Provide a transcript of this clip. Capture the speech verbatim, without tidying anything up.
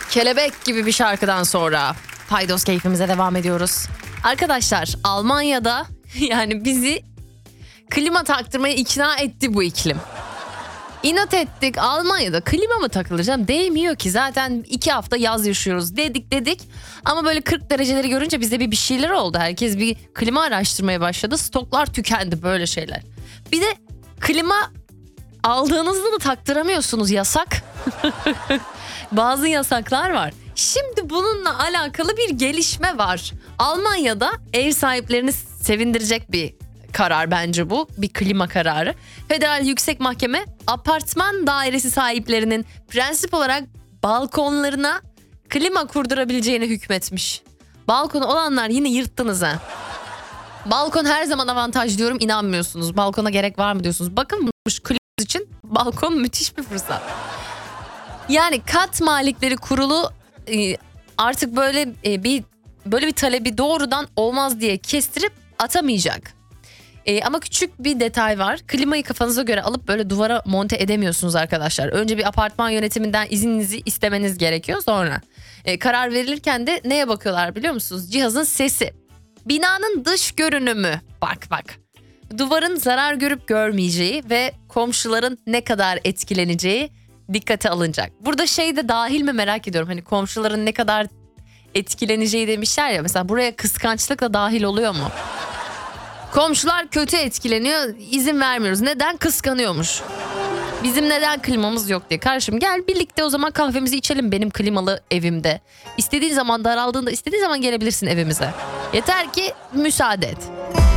Kelebek gibi bir şarkıdan sonra Paydos keyfimize devam ediyoruz. Arkadaşlar Almanya'da yani bizi klima taktırmaya ikna etti bu iklim. İnat ettik, Almanya'da klima mı takılacağım? Değmiyor ki, zaten iki hafta yaz yaşıyoruz dedik dedik. Ama böyle kırk dereceleri görünce bizde bir bir şeyler oldu. Herkes bir klima araştırmaya başladı. Stoklar tükendi, böyle şeyler. Bir de klima aldığınızda da taktıramıyorsunuz, yasak. Bazı yasaklar var. Şimdi bununla alakalı bir gelişme var. Almanya'da ev sahiplerini sevindirecek bir karar bence bu. Bir klima kararı. Federal Yüksek Mahkeme apartman dairesi sahiplerinin prensip olarak balkonlarına klima kurdurabileceğine hükmetmiş. Balkonu olanlar yine yırttınız ha. Balkon her zaman avantaj diyorum, inanmıyorsunuz. Balkona gerek var mı diyorsunuz. Bakın bu klima için balkon müthiş bir fırsat. Yani kat malikleri kurulu artık böyle bir böyle bir talebi doğrudan olmaz diye kestirip atamayacak. E, ama küçük bir detay var. Klimayı kafanıza göre alıp böyle duvara monte edemiyorsunuz arkadaşlar. Önce bir apartman yönetiminden izninizi istemeniz gerekiyor sonra. E, karar verilirken de neye bakıyorlar biliyor musunuz? Cihazın sesi. Binanın dış görünümü. Bak bak. Duvarın zarar görüp görmeyeceği ve komşuların ne kadar etkileneceği dikkate alınacak. Burada şey de dahil mi merak ediyorum. Hani komşuların ne kadar etkileneceği demişler ya. Mesela buraya kıskançlık da dahil oluyor mu? Komşular kötü etkileniyor, izin vermiyoruz. Neden? Kıskanıyormuş. Bizim neden klimamız yok diye. Kardeşim gel birlikte o zaman kahvemizi içelim benim klimalı evimde. İstediğin zaman, daraldığında istediğin zaman gelebilirsin evimize. Yeter ki müsaade et.